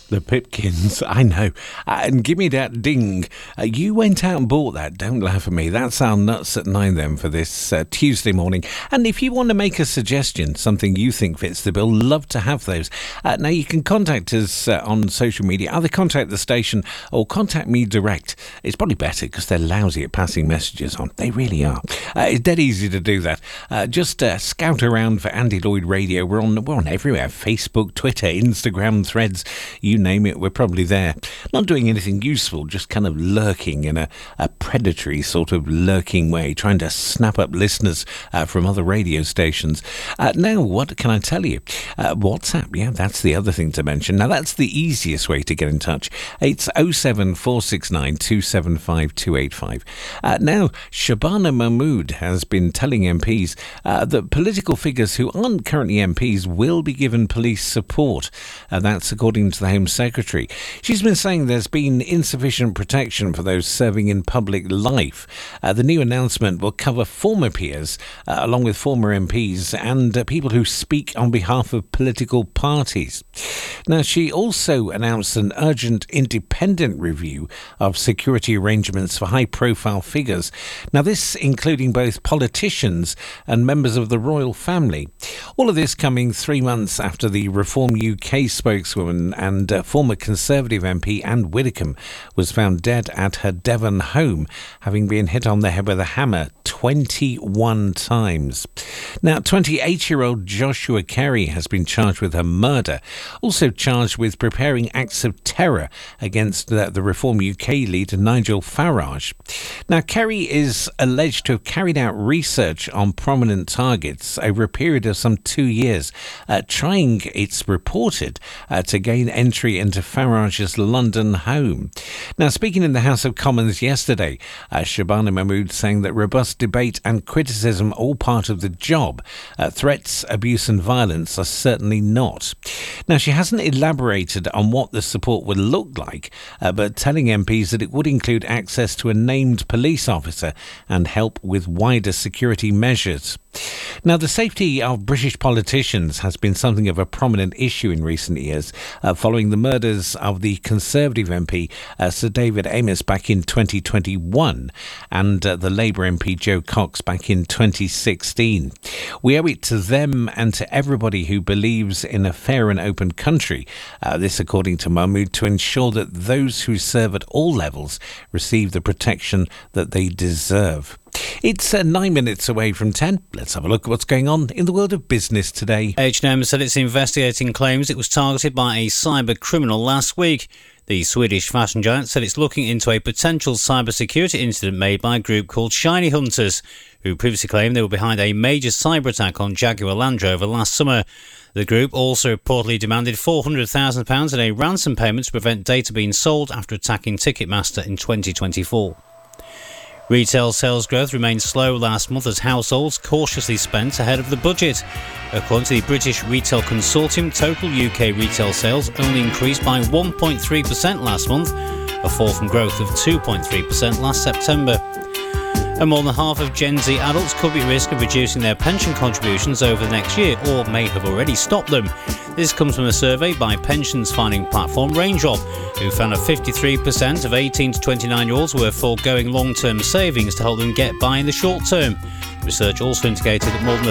The Pipkins, I know. And give me that ding. You went out and bought that. Don't laugh at me. That's our Nuts at 9 then for this Tuesday morning. And if you want to make a suggestion, something you think fits the bill, love to have those. Now, you can contact us on social media. Either contact the station or contact me direct. It's probably better because they're lousy at passing messages on. They really are. It's dead easy to do that. Just scout around for Andy Lloyd Radio. We're on everywhere. Facebook, Twitter, Instagram, Threads. You name it, we're probably there. Not doing anything useful, just kind of lurking in a predatory sort of lurking way, trying to snap up listeners from other radio stations. Now, what can I tell you? WhatsApp, yeah, that's the other thing to mention. Now, that's the easiest way to get in touch. It's 07469 275 285. Now, Shabana Mahmood has been telling MPs that political figures who aren't currently MPs will be given police support. That's according to the Home Secretary. She's been saying there's been insufficient protection for those serving in public life. The new announcement will cover former peers, along with former MPs and people who speak on behalf of political parties. Now, she also announced an urgent independent review of security arrangements for high-profile figures. Now, this including both politicians and members of the royal family. All of this coming 3 months after the Reform UK spokeswoman and former Conservative MP Anne Widdecombe was found dead at her Devon home, having been hit on the head with a hammer 21 times. Now, 28-year-old Joshua Kerry has been charged with her murder, also charged with preparing acts of terror against the Reform UK leader Nigel Farage. Now, Kerry is alleged to have carried out research on prominent targets over a period of some 2 years, trying, it's reported, to gain entry into Farage's London home. Now, speaking in the House of Commons yesterday, Shabana Mahmood saying that robust debate and criticism are all part of the job. Threats, abuse and violence are certainly not. Now, she hasn't elaborated on what the support would look like, but telling MPs that it would include access to a named police officer and help with wider security measures. Now, the safety of British politicians has been something of a prominent issue in recent years, following the murders of the Conservative MP Sir David Amess back in 2021 and the Labour MP Jo Cox back in 2016. We owe it to them and to everybody who believes in a fair and open country, this according to Mahmood, to ensure that those who serve at all levels receive the protection that they deserve. It's 9 minutes away from 10. Let's have a look at what's going on in the world of business today. H&M said it's investigating claims it was targeted by a cyber criminal last week. The Swedish fashion giant said it's looking into a potential cybersecurity incident made by a group called Shiny Hunters, who previously claimed they were behind a major cyber attack on Jaguar Land Rover last summer. The group also reportedly demanded £400,000 in a ransom payment to prevent data being sold after attacking Ticketmaster in 2024. Retail sales growth remained slow last month as households cautiously spent ahead of the budget. According to the British Retail Consortium, total UK retail sales only increased by 1.3% last month, a fall from growth of 2.3% last September. And more than half of Gen Z adults could be at risk of reducing their pension contributions over the next year, or may have already stopped them. This comes from a survey by pensions finding platform Rangerob, who found that 53% of 18 to 29-year-olds were foregoing long-term savings to help them get by in the short term. Research also indicated that more than